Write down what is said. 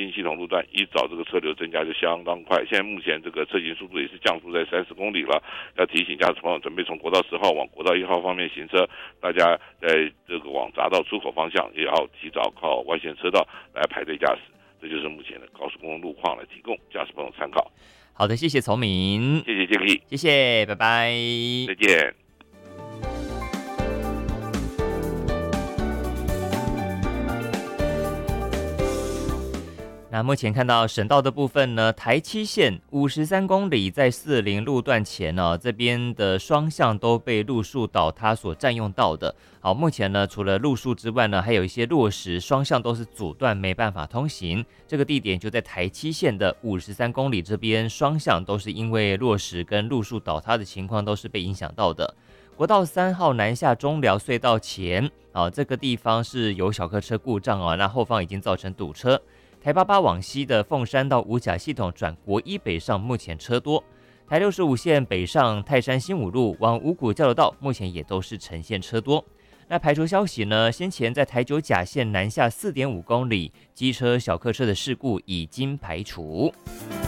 新系统路段，依照这个车流增加就相当快。现在目前这个车行速度也是降速在30公里了。要提醒驾驶朋友准备从国道10号往国道1号方面行车，大家在这个往匝道出口方向也要提早靠外线车道来排队驾驶。这就是目前的高速公路路况，来提供驾驶朋友参考。 好的，谢谢从明， 谢谢杰克， 谢谢，拜拜， 再见。 那目前看到省道的部分呢，台七线53公里在40路段前呢，这边的双向都被路树倒塌所占用到的。好，目前呢，除了路树之外呢，还有一些落石，双向都是阻断，没办法通行。这个地点就在台七线的53公里这边，双向都是因为落石跟路树倒塌的情况都是被影响到的。国道3号南下中寮隧道前，这个地方是有小客车故障那后方已经造成堵车。台88往西的凤山到五甲系统转国一北上，目前车多。台65线北上泰山新武路往五股交流道，目前也都是呈现车多。那排除消息呢？先前在台九甲线南下4.5公里，机车小客车的事故已经排除。